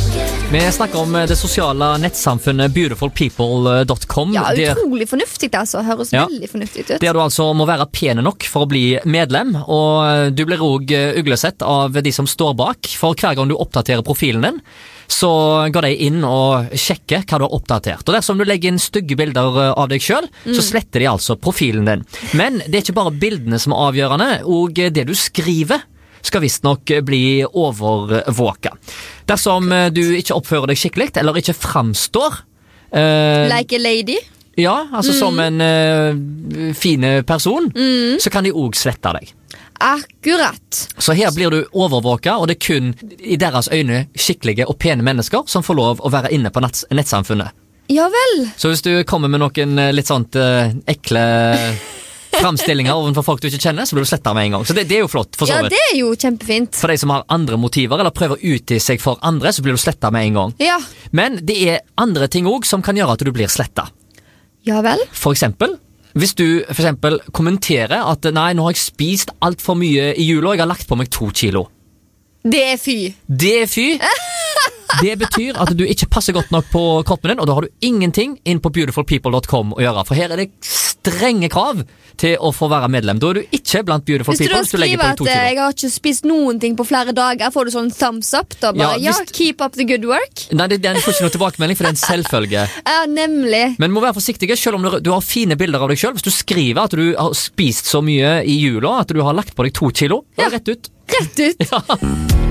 Vi snakker om det sosiale nettsamfunnet beautifulpeople.com. Ja, utrolig fornuftig altså. Høres veldig fornuftig ut. Der du altså må være pene nok for å bli medlem, og du blir også uglesett av de som står bak, for hver gang du oppdaterer profilen din, så går de inn og sjekker hva du har oppdatert. Og dersom du legger inn stygge bilder av deg selv, så sletter de altså profilen din. Men det er ikke bare bildene som er avgjørende, og det du skriver skal visst nok bli overvåket. Dersom du ikke oppfører deg skikkelig, eller ikke framstår like a lady? Ja, altså som en fine person, så kan de også slette deg. Akkurat. Så her blir du overvåket, og det er kun i deres øyne skikkelige og pene mennesker som får lov å være inne på nettsamfunnet. Ja vel. Så hvis du kommer med noen litt sånt ekle framstillinger overfor folk du ikke kjenner, så blir du slettet med en gang. Så det er jo flott, for så vidt. Ja, det er jo kjempefint. For de som har andre motiver, eller prøver å utgi seg for andre, så blir du slettet med en gang. Ja. Men det er andre ting også som kan gjøre at du blir slettet. Ja vel. For eksempel, hvis du for eksempel kommenterer at nei, nå har jeg spist alt for mye i jula, og jeg har lagt på meg 2 kilo. Det er fy. Det er fy. Det betyr at du ikke passer godt nok på kroppen din, og da har du ingenting inn på beautifulpeople.com å gjøre, for her er det strenge krav til å få være medlem. Da er du ikke blant beautiful people hvis du legger på 2 kilo. Hvis du da skriver at jeg har ikke spist noen ting på flere dager, får du sånn thumbs up da bare, keep up the good work. Nei, den får ikke noe tilbakemelding, for det er en selvfølge. Ja, nemlig. Men må være forsiktig, selv om du har fine bilder av deg selv. Hvis du skriver at du har spist så mye i jula, at du har lagt på deg 2 kilo, da er det rett ut. Rett ut. Ja.